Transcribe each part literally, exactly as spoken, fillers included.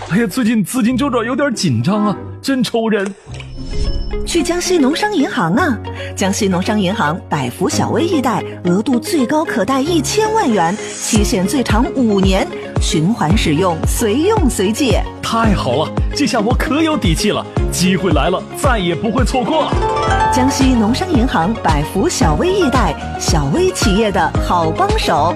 哎呀，最近资金周转有点紧张啊，真愁人。 去江西农商银行啊！江西农商银行百福小微易贷，额度最高可贷一千万元，期限最长五年，循环使用，随用随借。 太好了，这下我可有底气了，机会来了，再也不会错过了。 江西农商银行百福小微易贷，小微企业的好帮手。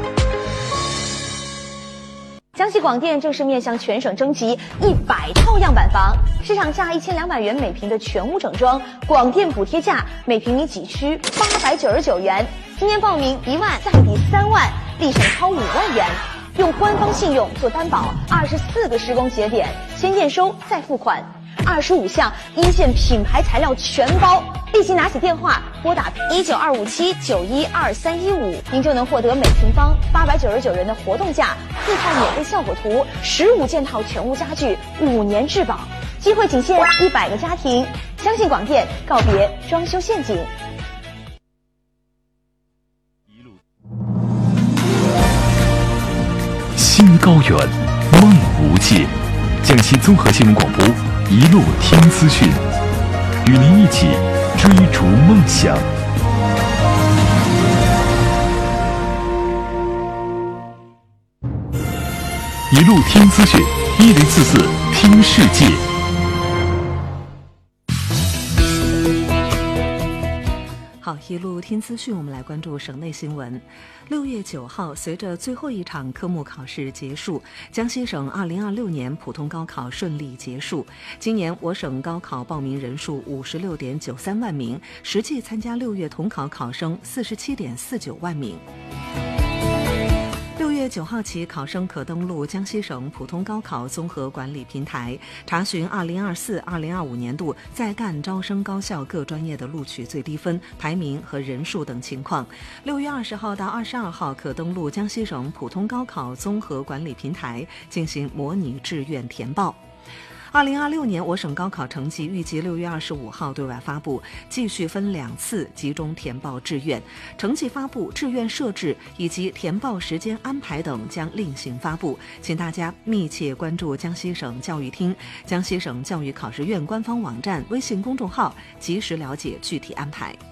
江西广电正式面向全省征集一百套样板房，市场价一千两百元每平的全屋整装，广电补贴价每平米几区八百九十九元。今年报名一万再抵三万，立省超五万元。用官方信用做担保，二十四个施工节点，先验收再付款，二十五项一线品牌材料全包。立即拿起电话拨打一九二五七九一二三一五，您就能获得每平方八百九十九元的活动价，四套免费效果图，十五件套全屋家具，五年质保。机会仅限一百个家庭，相信广电，告别装修陷阱。 心高远，梦无界。江西综合新闻广播，一路听资讯，与您一起追逐梦想。一路听资讯，一零四四听世界。 好，一路听资讯，我们来关注省内新闻。六月九号，随着最后一场科目考试结束，江西省二零二六年普通高考顺利结束。今年我省高考报名人数五十六点九三万名，实际参加六月统考考生四十七点四九万名。六月九号起，考生可登录江西省普通高考综合管理平台，查询二零二四、二零二五年度在赣招生高校各专业的录取最低分、排名和人数等情况。六月二十号到二十二号，可登录江西省普通高考综合管理平台进行模拟志愿填报。二零二六年我省高考成绩预计六月二十五号对外发布，继续分两次集中填报志愿，成绩发布、志愿设置以及填报时间安排等将另行发布，请大家密切关注江西省教育厅、江西省教育考试院官方网站、微信公众号，及时了解具体安排。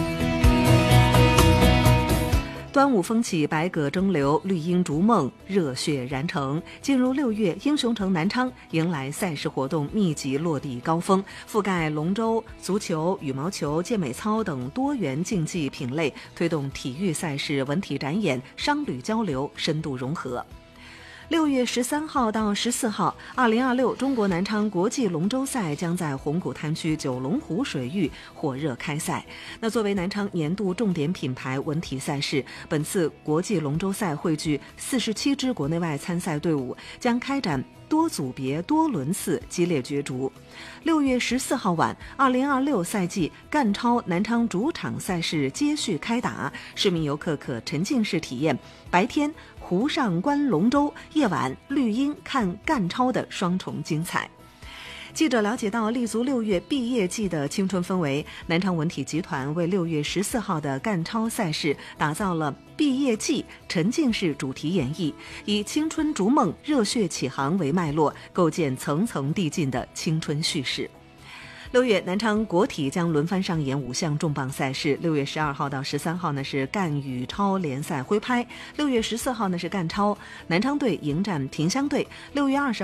端午风起，百舸争流，绿茵逐梦，热血燃城。进入六月，英雄城南昌迎来赛事活动密集落地高峰，覆盖龙舟、足球、羽毛球、健美操等多元竞技品类，推动体育赛事、文体展演、商旅交流深度融合。六月十三号到十四号，二零二六中国南昌国际龙舟赛将在红谷滩区九龙湖水域火热开赛。那作为南昌年度重点品牌文体赛事，本次国际龙舟赛汇聚四十七支国内外参赛队伍，将开展多组别多轮次激烈角逐。六月十四号晚，二零二六赛季赣超南昌主场赛事接续开打，市民游客可沉浸式体验白天湖上观龙舟，夜晚绿茵看赣超的双重精彩。记者了解到，立足六月毕业季的青春氛围，南昌文体集团为六月十四号的赣超赛事打造了毕业季沉浸式主题演绎，以青春逐梦、热血起航为脉络，构建层层递进的青春叙事。六月，南昌国体将轮番上演五项重磅赛事。六月十二号到十三号呢是赣羽超联赛挥拍，六月十四号呢是赣超，南昌队迎战萍乡队。六月二十